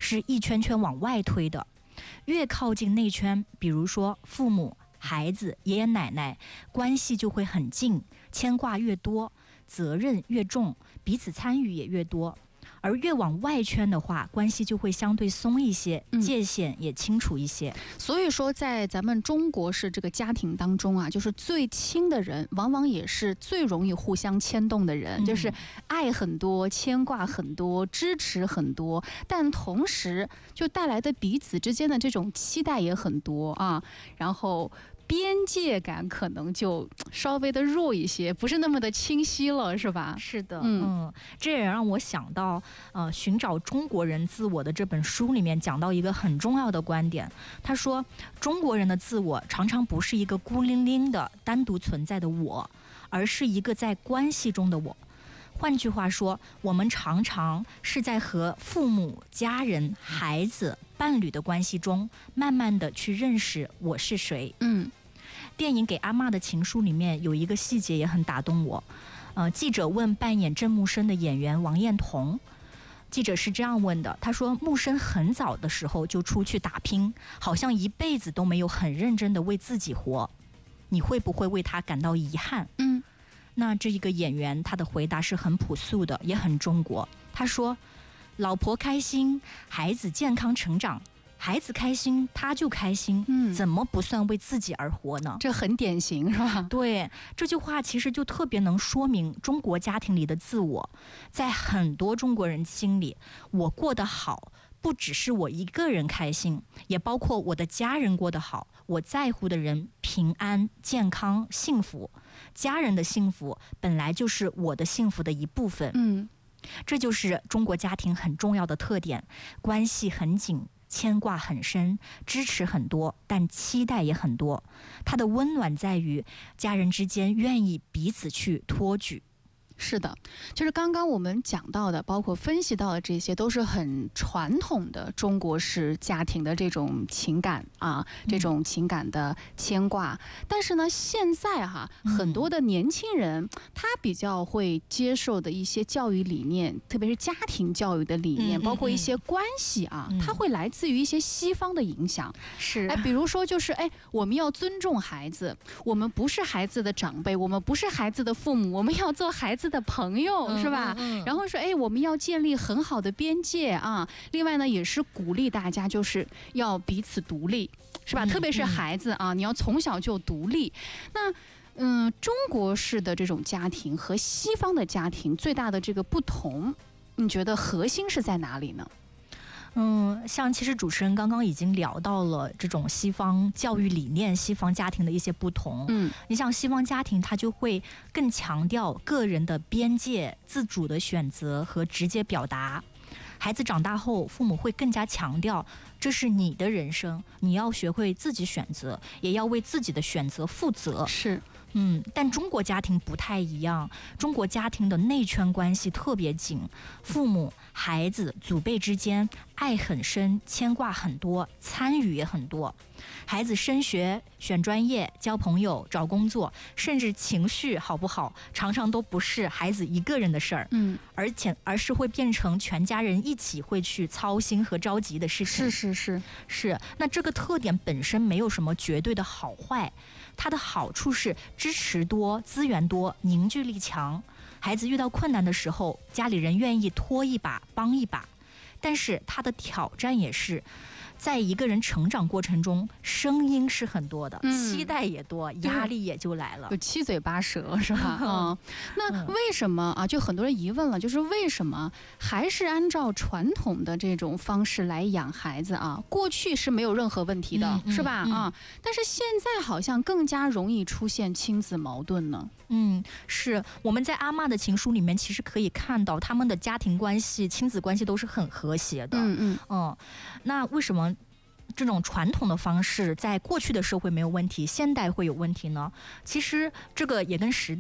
是一圈圈往外推的。越靠近内圈，比如说父母、孩子、爷爷奶奶，关系就会很近，牵挂越多，责任越重，彼此参与也越多。而越往外圈的话，关系就会相对松一些，界限也清楚一些。 所以说在咱们中国式这个家庭当中啊，就是最亲的人往往也是最容易互相牵动的人，就是爱很多，牵挂很多，支持很多，但同时就带来的彼此之间的这种期待也很多啊，然后边界感可能就稍微的弱一些，不是那么的清晰了，是吧？ 是的，这也让我想到，寻找中国人自我的这本书里面讲到一个很重要的观点。他说，中国人的自我常常不是一个孤零零的单独存在的我，而是一个在关系中的我。换句话说，我们常常是在和父母、家人、孩子、伴侣的关系中，慢慢的去认识我是谁。电影《给阿嬷的情书》里面有一个细节也很打动我。记者问扮演郑木生的演员王艳彤，记者是这样问的，他说木生很早的时候就出去打拼，好像一辈子都没有很认真的为自己活，你会不会为他感到遗憾？那这一个演员他的回答是很朴素的，也很中国。他说，老婆开心，孩子健康成长，孩子开心他就开心，怎么不算为自己而活呢？ 这很典型，是吧？ 对，这句话其实就特别能说明中国家庭里的自我。在很多中国人心里，我过得好不只是我一个人开心，也包括我的家人过得好，我在乎的人平安、健康、幸福。家人的幸福本来就是我的幸福的一部分。这就是中国家庭很重要的特点，关系很紧，牵挂很深，支持很多，但期待也很多。它的温暖在于家人之间愿意彼此去托举。 是的，就是刚刚我们讲到的，包括分析到的这些，都是很传统的中国式家庭的这种情感啊，这种情感的牵挂。但是呢，现在很多的年轻人，他比较会接受的一些教育理念，特别是家庭教育的理念，包括一些关系啊，它会来自于一些西方的影响。 是， 比如说就是我们要尊重孩子，我们不是孩子的长辈，我们不是孩子的父母，我们要做孩子的朋友，是吧？然后说我们要建立很好的边界啊。另外呢，也是鼓励大家就是要彼此独立，是吧？特别是孩子啊，你要从小就独立。那中国式的这种家庭和西方的家庭最大的这个不同，你觉得核心是在哪里呢？ 像其实主持人刚刚已经聊到了这种西方教育理念、西方家庭的一些不同。你像西方家庭，它就会更强调个人的边界、自主的选择和直接表达。孩子长大后，父母会更加强调，这是你的人生，你要学会自己选择，也要为自己的选择负责。 是。 但中国家庭不太一样，中国家庭的内圈关系特别紧，父母、孩子、祖辈之间爱很深，牵挂很多，参与也很多。孩子升学、选专业、交朋友、找工作，甚至情绪好不好，常常都不是孩子一个人的事儿，而是会变成全家人一起会去操心和着急的事情。是。那这个特点本身没有什么绝对的好坏，它的好处是支持多、资源多、凝聚力强。孩子遇到困难的时候，家里人愿意拖一把、帮一把。但是它的挑战也是，在一个人成长过程中，声音是很多的，期待也多，压力也就来了， 有七嘴八舌，是吧？那为什么啊？就很多人疑问了，就是为什么还是按照传统的这种方式来养孩子啊？过去是没有任何问题的，是吧？但是现在好像更加容易出现亲子矛盾呢。 是我们在阿嬷的情书里面其实可以看到，他们的家庭关系、亲子关系都是很和谐的。那为什么这种传统的方式在过去的社会没有问题，现代会有问题呢？其实这个也跟时代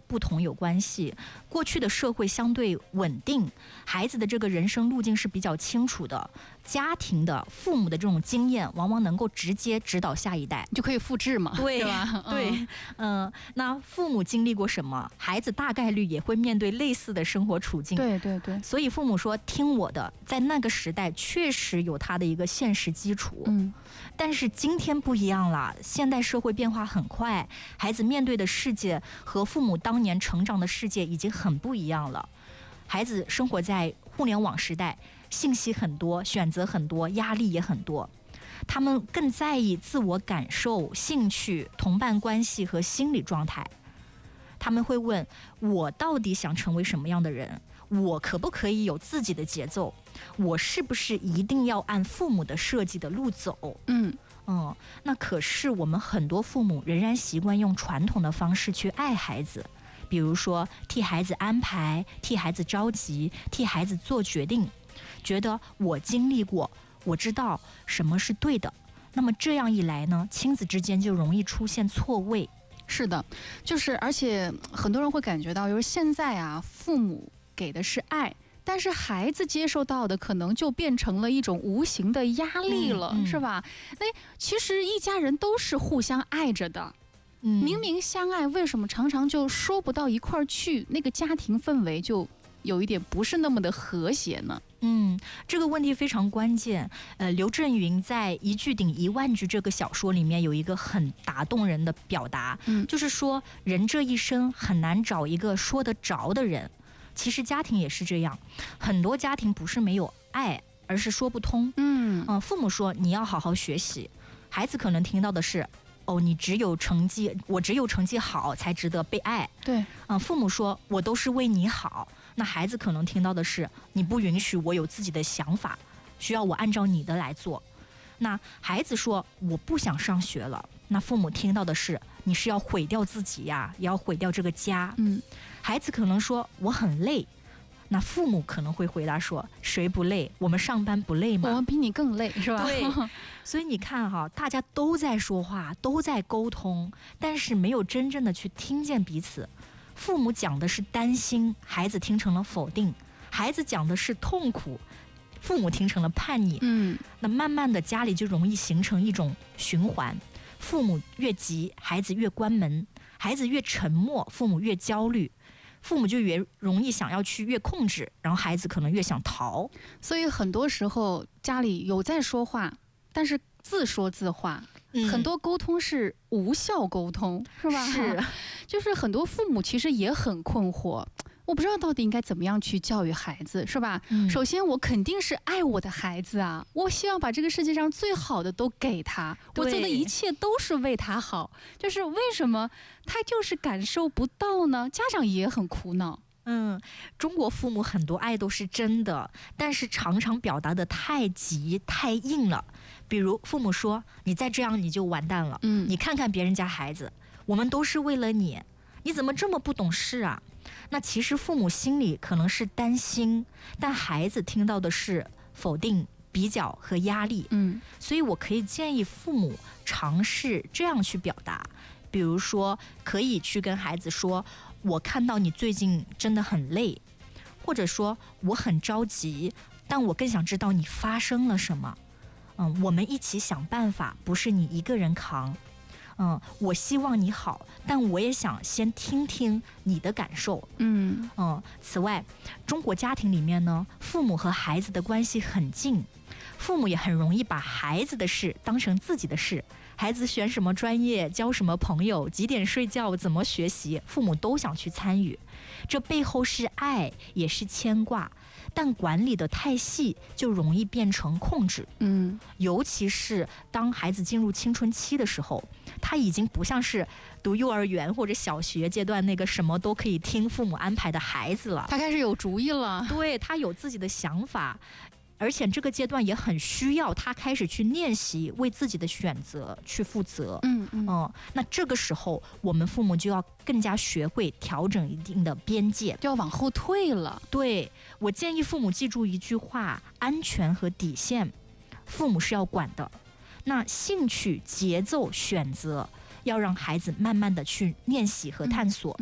不同有关系。过去的社会相对稳定，孩子的这个人生路径是比较清楚的，家庭的父母的这种经验往往能够直接指导下一代， 就可以复制嘛， 对吧？ 对，那父母经历过什么，孩子大概率也会面对类似的生活处境。 对对对， 所以父母说听我的，在那个时代确实有它的一个现实基础。但是今天不一样了，现代社会变化很快，孩子面对的世界和父母当年成长的世界已经很不一样了。孩子生活在互联网时代，信息很多，选择很多，压力也很多，他们更在意自我感受、兴趣、同伴关系和心理状态。他们会问，我到底想成为什么样的人？我可不可以有自己的节奏？我是不是一定要按父母的设计的路走？那可是我们很多父母仍然习惯用传统的方式去爱孩子，比如说替孩子安排，替孩子着急，替孩子做决定，觉得我经历过，我知道什么是对的。那么这样一来呢，亲子之间就容易出现错位。 是的，就是而且很多人会感觉到，就是现在啊，父母给的是爱，但是孩子接受到的可能就变成了一种无形的压力了，是吧？那其实一家人都是互相爱着的，明明相爱，为什么常常就说不到一块儿去？那个家庭氛围就有一点不是那么的和谐呢？ 这个问题非常关键。刘震云在《一句顶10000句》这个小说里面有一个很打动人的表达，就是说人这一生很难找一个说得着的人。其实家庭也是这样，很多家庭不是没有爱，而是说不通。父母说你要好好学习，孩子可能听到的是，我只有成绩好才值得被爱。 对， 父母说我都是为你好，那孩子可能听到的是，你不允许我有自己的想法，需要我按照你的来做。那孩子说我不想上学了，那父母听到的是，你是要毁掉自己呀，也要毁掉这个家。孩子可能说我很累，那父母可能会回答说，谁不累？我们上班不累吗？ 我们比你更累，是吧？ 对，所以你看哈，大家都在说话，都在沟通，但是没有真正的去听见彼此。父母讲的是担心，孩子听成了否定；孩子讲的是痛苦，父母听成了叛逆。那慢慢的家里就容易形成一种循环，父母越急，孩子越关门；孩子越沉默，父母越焦虑。父母就越容易想要去越控制，然后孩子可能越想逃。 所以很多时候家里有在说话，但是自说自话，很多沟通是无效沟通，是吧？ 是， 就是很多父母其实也很困惑，我不知道到底应该怎么样去教育孩子，是吧？首先我肯定是爱我的孩子啊，我希望把这个世界上最好的都给他，我做的一切都是为他好，就是为什么他就是感受不到呢？家长也很苦恼。 中国父母很多爱都是真的，但是常常表达的太急太硬了。比如父母说，你再这样你就完蛋了，你看看别人家孩子，我们都是为了你，你怎么这么不懂事啊？那其实父母心里可能是担心，但孩子听到的是否定、比较和压力。所以我可以建议父母尝试这样去表达，比如说可以去跟孩子说，我看到你最近真的很累，或者说我很着急，但我更想知道你发生了什么。我们一起想办法，不是你一个人扛。我希望你好，但我也想先听听你的感受。此外，中国家庭里面呢，父母和孩子的关系很近，父母也很容易把孩子的事当成自己的事。孩子选什么专业，交什么朋友，几点睡觉，怎么学习，父母都想去参与。这背后是爱，也是牵挂。但管理的太细，就容易变成控制。尤其是当孩子进入青春期的时候，他已经不像是读幼儿园或者小学阶段那个什么都可以听父母安排的孩子了。 他开始有主意了， 对，他有自己的想法。而且这个阶段也很需要他开始去练习为自己的选择去负责。那这个时候我们父母就要更加学会调整一定的边界， 就要往后退了。 对，我建议父母记住一句话：安全和底线，父母是要管的。那兴趣、节奏、选择，要让孩子慢慢的去练习和探索。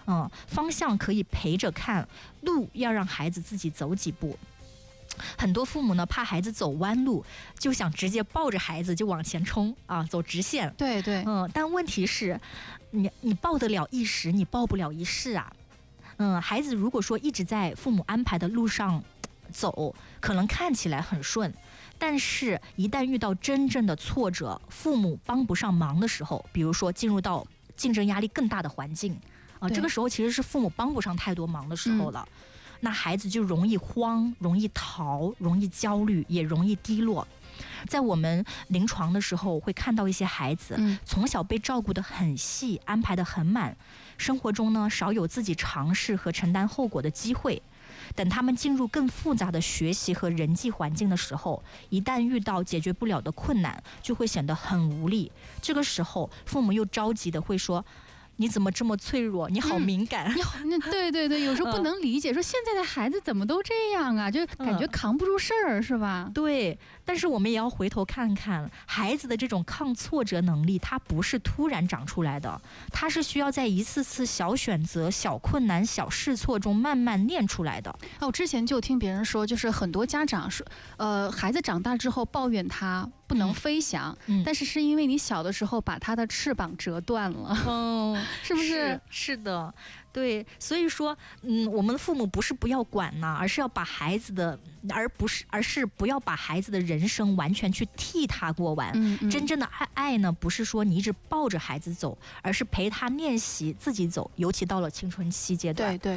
方向可以陪着看，路要让孩子自己走几步。很多父母呢怕孩子走弯路，就想直接抱着孩子就往前冲啊，走直线。 对对， 但问题是，你抱得了一时，你抱不了一世啊。孩子如果说一直在父母安排的路上走，可能看起来很顺，但是一旦遇到真正的挫折，父母帮不上忙的时候，比如说进入到竞争压力更大的环境这个时候其实是父母帮不上太多忙的时候了。那孩子就容易慌，容易逃，容易焦虑，也容易低落。在我们临床的时候会看到一些孩子从小被照顾得很细，安排得很满，生活中呢少有自己尝试和承担后果的机会。等他们进入更复杂的学习和人际环境的时候，一旦遇到解决不了的困难，就会显得很无力。这个时候父母又着急的会说，你怎么这么脆弱？你好敏感。 对对对，有时候不能理解，说现在的孩子怎么都这样啊，就感觉扛不住事儿，是吧？ 对，但是我们也要回头看看，孩子的这种抗挫折能力，它不是突然长出来的，它是需要在一次次小选择、小困难、小试错中慢慢练出来的。 我之前就听别人说，就是很多家长说，孩子长大之后抱怨他不能飞翔，但是因为你小的时候把他的翅膀折断了，是不是？ 是的，对，所以说，我们父母不是不要管呐，而是要把孩子的，而是不要把孩子的人生完全去替他过完。真正的爱呢，不是说你一直抱着孩子走，而是陪他练习自己走，尤其到了青春期阶段。 对，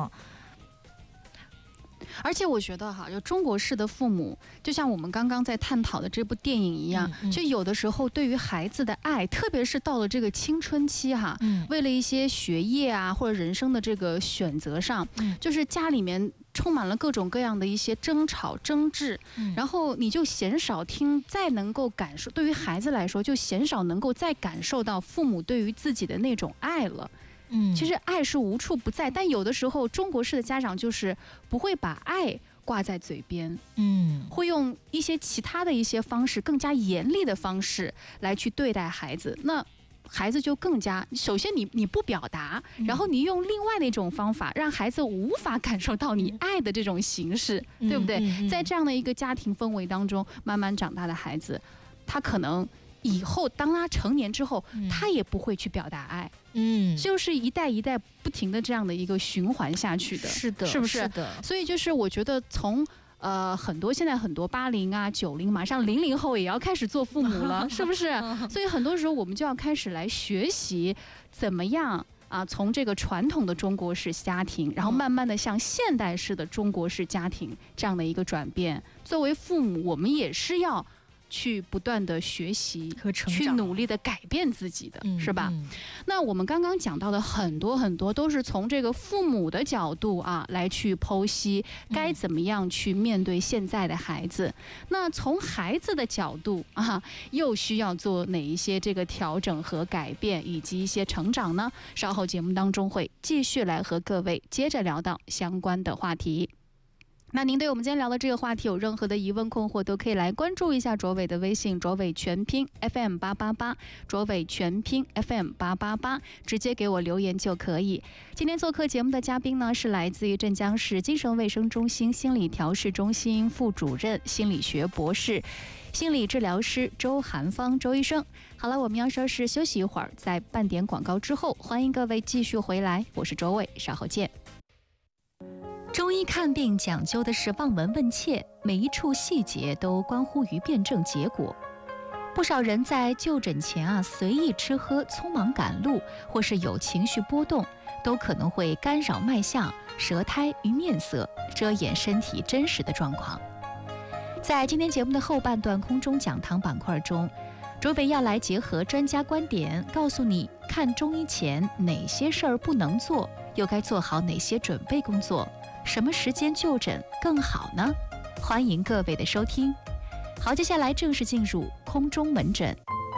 而且我觉得就中国式的父母，就像我们刚刚在探讨的这部电影一样，就有的时候对于孩子的爱，特别是到了这个青春期为了一些学业啊或者人生的这个选择上，就是家里面充满了各种各样的一些争吵争执，然后你就鲜少再能够感受，对于孩子来说就鲜少能够再感受到父母对于自己的那种爱了。其实爱是无处不在，但有的时候中国式的家长就是不会把爱挂在嘴边，会用一些其他的一些方式，更加严厉的方式来去对待孩子。那孩子就更加，首先你不表达，然后你用另外的一种方法，让孩子无法感受到你爱的这种形式，对不对？在这样的一个家庭氛围当中慢慢长大的孩子，他可能以后当他成年之后，他也不会去表达爱，就是一代一代不停的这样的一个循环下去的， 是的， 是不是？ 是的。 所以就是我觉得从现在很多80啊、90，马上00后也要开始做父母了，是不是？所以很多时候我们就要开始来学习怎么样从这个传统的中国式家庭，然后慢慢的向现代式的中国式家庭这样的一个转变。作为父母，我们也是要去不断的学习和成长， 去努力的改变自己的，是吧？那我们刚刚讲到的很多都是从这个父母的角度来去剖析该怎么样去面对现在的孩子。那从孩子的角度又需要做哪一些这个调整和改变，以及一些成长呢？稍后节目当中会继续来和各位接着聊到相关的话题。那您对我们今天聊的这个话题有任何的疑问困惑，都可以来关注一下卓伟的微信，卓伟全拼 FM888，卓伟全拼 FM888，直接给我留言就可以。今天做客节目的嘉宾呢，是来自于镇江市精神卫生中心心理调试中心副主任、心理学博士、心理治疗师周涵芳周医生。好了，我们要稍事休息一会儿，在半点广告之后，欢迎各位继续回来，我是周伟，稍后见。中医看病讲究的是望闻问切，每一处细节都关乎于辩证结果。不少人在就诊前随意吃喝、匆忙赶路，或是有情绪波动，都可能会干扰脉象、舌苔与面色，遮掩身体真实的状况。在今天节目的后半段空中讲堂板块中，卓伟要来结合专家观点，告诉你看中医前哪些事儿不能做，又该做好哪些准备工作，什么时间就诊更好呢？欢迎各位的收听。好，接下来正式进入空中门诊。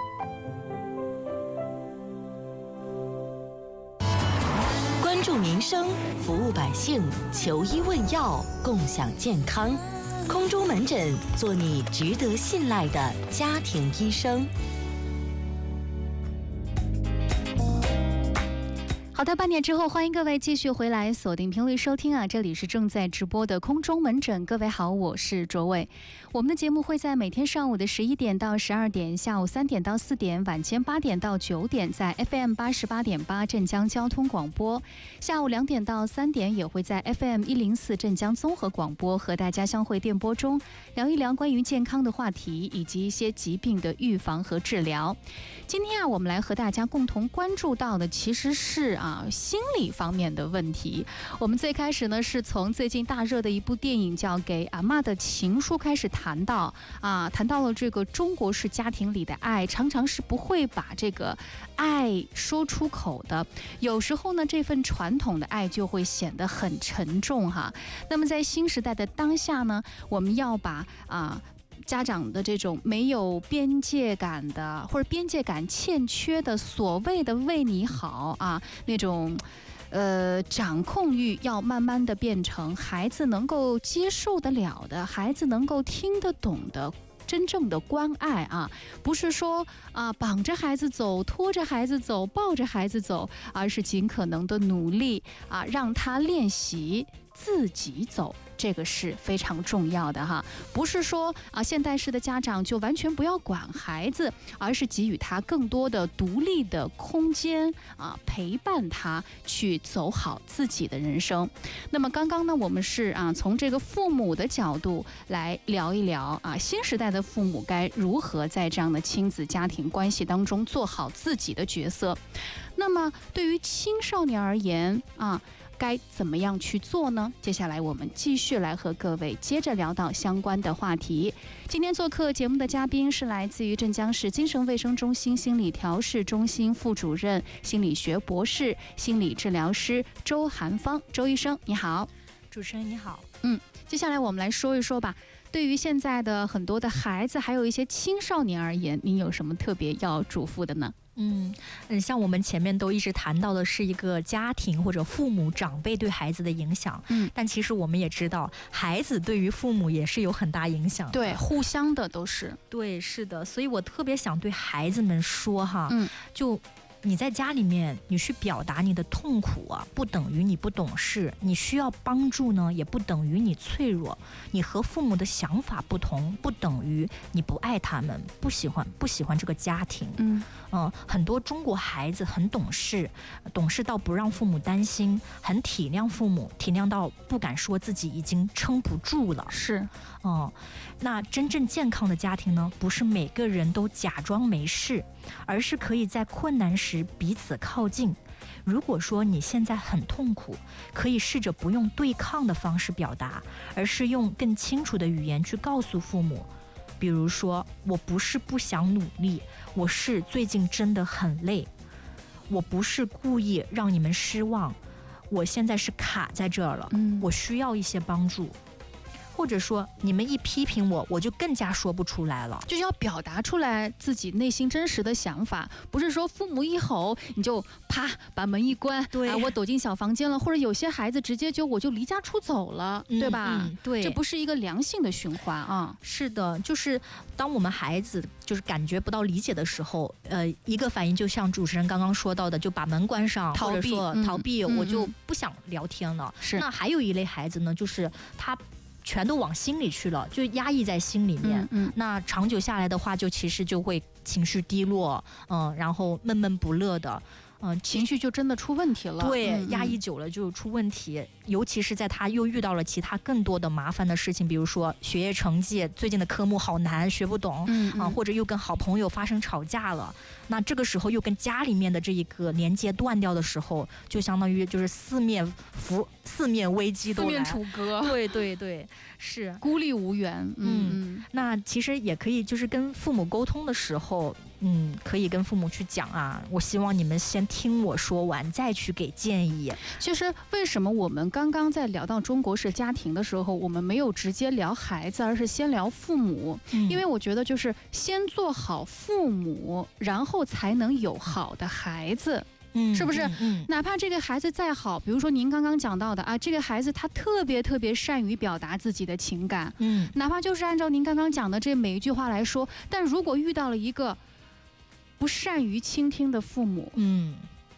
关注民生，服务百姓，求医问药，共享健康。空中门诊，做你值得信赖的家庭医生。 好好的，半点之后，欢迎各位继续回来锁定频率收听啊，这里是正在直播的空中门诊。各位好，我是卓伟。我们的节目会在每天上午的11点到12点，下午3点到4点，晚间8点到9点，在 FM 88.8镇江交通广播；下午2点到3点，也会在 FM 104镇江综合广播和大家相会电波中，聊一聊关于健康的话题以及一些疾病的预防和治疗。今天啊，我们来和大家共同关注到的其实是心理方面的问题。我们最开始呢是从最近大热的一部电影叫《给阿嬷的情书》开始谈到了这个中国式家庭里的爱，常常是不会把这个爱说出口的。有时候呢，这份传统的爱就会显得很沉重哈。那么在新时代的当下呢，我们要把家长的这种没有边界感的或者边界感欠缺的所谓的为你好那种掌控欲，要慢慢的变成孩子能够接受得了的，孩子能够听得懂的真正的关爱不是说绑着孩子走，拖着孩子走，抱着孩子走，而是尽可能的努力让他练习自己走。这个是非常重要的哈，不是说现代式的家长就完全不要管孩子，而是给予他更多的独立的空间陪伴他去走好自己的人生。那么刚刚呢，我们是从这个父母的角度来聊一聊新时代的父母该如何在这样的亲子家庭关系当中做好自己的角色。那么对于青少年而言该怎么样去做呢？接下来我们继续来和各位接着聊到相关的话题。今天做客节目的嘉宾是来自于镇江市精神卫生中心心理调试中心副主任、心理学博士、心理治疗师周涵芳。周医生你好。 主持人你好。 接下来我们来说一说吧，对于现在的很多的孩子还有一些青少年而言，您有什么特别要嘱咐的呢？ 像我们前面都一直谈到的是一个家庭或者父母长辈对孩子的影响，但其实我们也知道，孩子对于父母也是有很大影响的， 对，互相的都是， 对，是的，所以我特别想对孩子们说就你在家里面，你去表达你的痛苦不等于你不懂事；你需要帮助呢，也不等于你脆弱。你和父母的想法不同，不等于你不爱他们，不喜欢这个家庭。很多中国孩子很懂事，懂事到不让父母担心，很体谅父母，体谅到不敢说自己已经撑不住了。 是， 那真正健康的家庭呢，不是每个人都假装没事，而是可以在困难时彼此靠近。如果说你现在很痛苦，可以试着不用对抗的方式表达，而是用更清楚的语言去告诉父母。比如说，我不是不想努力，我是最近真的很累，我不是故意让你们失望，我现在是卡在这儿了，我需要一些帮助。或者说你们一批评我，我就更加说不出来了， 就是要表达出来自己内心真实的想法，不是说父母一吼你就啪把门一关， 对， 我躲进小房间了，或者有些孩子直接我就离家出走了，对吧？ 对， 这不是一个良性的循环是的，就是当我们孩子就是感觉不到理解的时候，一个反应就像主持人刚刚说到的，就把门关上，或者说逃避，我就不想聊天了。 是。 那还有一类孩子呢，就是他全都往心里去了，就压抑在心里面。那长久下来的话，就其实就会情绪低落，然后闷闷不乐的。 情绪就真的出问题了。 对，压抑久了就出问题，尤其是在他又遇到了其他更多的麻烦的事情，比如说学业成绩，最近的科目好难，学不懂，或者又跟好朋友发生吵架了，那这个时候又跟家里面的这一个连接断掉的时候，就相当于就是四面危机都来， 四面楚歌。 对对对，是孤立无援。 那其实也可以就是跟父母沟通的时候，可以跟父母去讲我希望你们先听我说完再去给建议。 其实为什么我们刚刚在聊到中国式家庭的时候，我们没有直接聊孩子，而是先聊父母？因为我觉得就是先做好父母，然后才能有好的孩子。是不是？哪怕这个孩子再好，比如说您刚刚讲到的这个孩子他特别善于表达自己的情感，哪怕就是按照您刚刚讲的这每一句话来说，但如果遇到了一个不善于倾听的父母，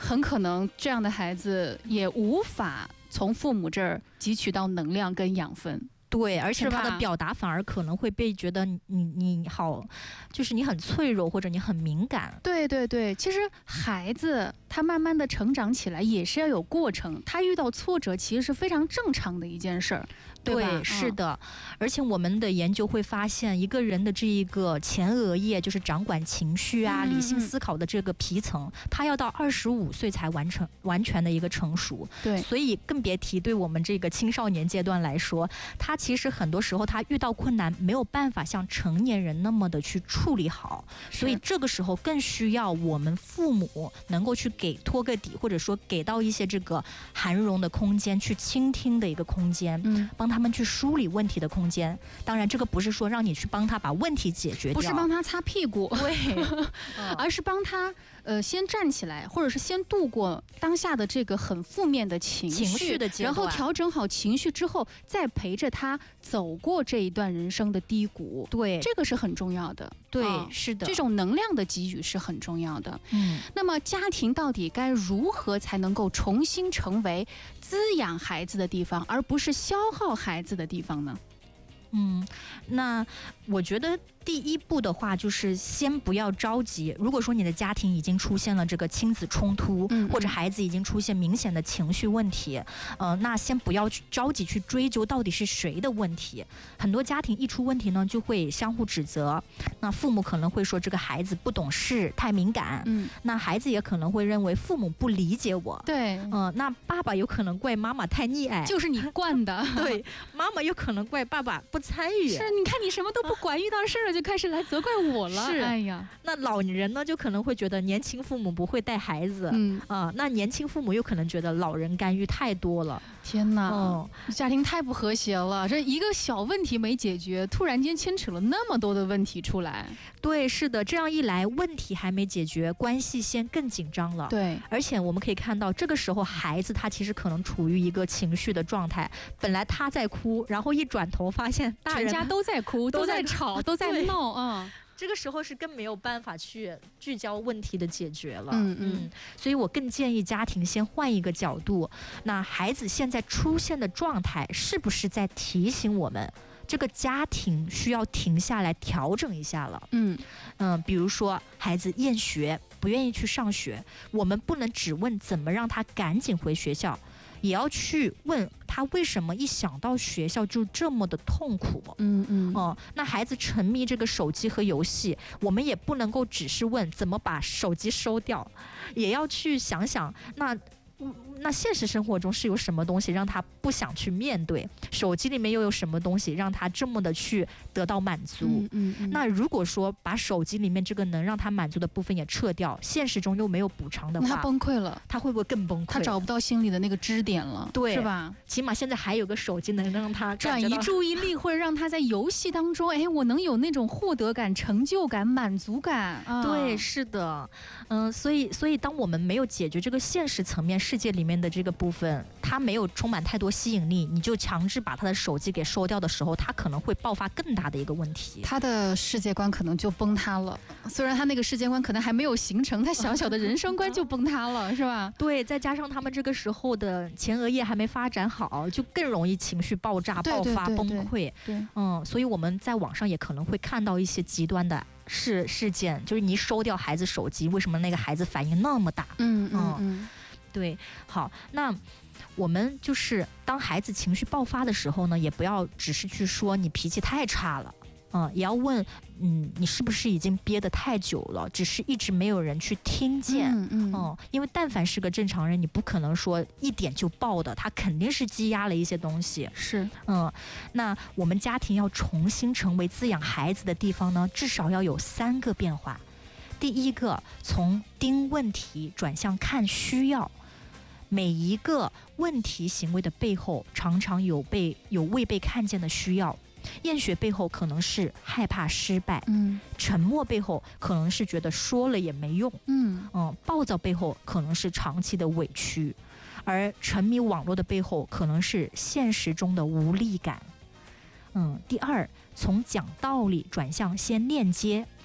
很可能这样的孩子也无法从父母这儿汲取到能量跟养分。 对，而且他的表达反而可能会被觉得你好，就是你很脆弱或者你很敏感。 对对对，其实孩子他慢慢的成长起来也是要有过程，他遇到挫折其实是非常正常的一件事儿。 对，是的，而且我们的研究会发现，一个人的这一个前额叶，就是掌管情绪啊、理性思考的这个皮层，他要到25岁才完全的一个成熟。 对， 所以更别提对我们这个青少年阶段来说，他其实很多时候他遇到困难没有办法像成年人那么的去处理好，所以这个时候更需要我们父母能够去托个底，或者说给到一些这个涵容的空间，去倾听的一个空间，帮他们去梳理问题的空间。当然这个不是说让你去帮他把问题解决掉， 不是帮他擦屁股， 对而是帮他先站起来，或者是先度过当下的这个很负面的情绪的阶段， 然后调整好情绪之后，再陪着他走过这一段人生的低谷。 对， 这个是很重要的。 对，是的， 这种能量的给予是很重要的。那么家庭到底该如何才能够重新成为滋养孩子的地方，而不是消耗孩子的地方呢？ 那我觉得第一步的话，就是先不要着急。如果说你的家庭已经出现了这个亲子冲突，或者孩子已经出现明显的情绪问题，那先不要去着急去追究到底是谁的问题。很多家庭一出问题呢，就会相互指责。那父母可能会说这个孩子不懂事，太敏感。那孩子也可能会认为父母不理解我。 对， 那爸爸有可能怪妈妈太溺爱， 就是你惯的。 对，妈妈有可能怪爸爸不参与。 是，你看你什么都不管，遇到事儿就开始来责怪我了。 是， 哎呀， 那老人呢就可能会觉得年轻父母不会带孩子，那年轻父母又可能觉得老人干预太多了。 天哪，家庭太不和谐了，这一个小问题没解决，突然间牵扯了那么多的问题出来。 对，是的，这样一来问题还没解决，关系先更紧张了。 对， 而且我们可以看到这个时候孩子他其实可能处于一个情绪的状态，本来他在哭，然后一转头发现大人全家都在哭，都在吵，都在闹啊。 这个时候是更没有办法去聚焦问题的解决了。所以我更建议家庭先换一个角度，那孩子现在出现的状态是不是在提醒我们这个家庭需要停下来调整一下了？比如说孩子厌学，不愿意去上学，我们不能只问怎么让他赶紧回学校，也要去问他为什么一想到学校就这么的痛苦。那孩子沉迷这个手机和游戏，我们也不能够只是问怎么把手机收掉，也要去想想那现实生活中是有什么东西让他不想去面对，手机里面又有什么东西让他这么的去得到满足。那如果说把手机里面这个能让他满足的部分也撤掉，现实中又没有补偿的话， 他崩溃了， 他会不会更崩溃？ 他找不到心里的那个支点了， 对， 是吧？ 起码现在还有个手机能让他转移注意力，或者让他在游戏当中，我能有那种获得感、成就感、满足感。 对，是的，所以当我们没有解决这个现实层面世界里面的这个部分，他没有充满太多吸引力，你就强制把他的手机给收掉的时候，他可能会爆发更大的一个问题， 他的世界观可能就崩塌了。虽然他那个世界观可能还没有形成，他小小的人生观就崩塌了，是吧？ 对，再加上他们这个时候的前额叶还没发展好，就更容易情绪爆炸、爆发、崩溃。 对， 所以我们在网上也可能会看到一些极端的事件，就是你收掉孩子手机，为什么那个孩子反应那么大？对，好，那我们就是当孩子情绪爆发的时候呢，也不要只是去说你脾气太差了，也要问，你是不是已经憋得太久了，只是一直没有人去听见。因为但凡是个正常人，你不可能说一点就爆的，他肯定是积压了一些东西。 是， 那我们家庭要重新成为滋养孩子的地方呢，至少要有3个变化。第一个，从盯问题转向看需要。每一个问题行为的背后，常常有未被看见的需要。厌学背后可能是害怕失败，沉默背后可能是觉得说了也没用，暴躁背后可能是长期的委屈，而沉迷网络的背后可能是现实中的无力感。第二，从讲道理转向先链接。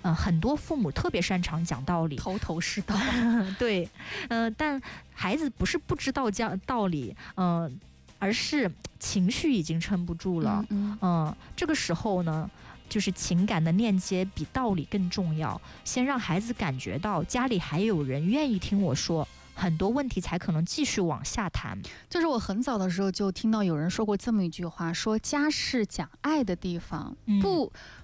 很多父母特别擅长讲道理， 头头是道。 对，但孩子不是不知道讲道理，而是情绪已经撑不住了。这个时候呢，就是情感的链接比道理更重要，先让孩子感觉到家里还有人愿意听我说，很多问题才可能继续往下谈。 就是我很早的时候就听到有人说过这么一句话，说家是讲爱的地方，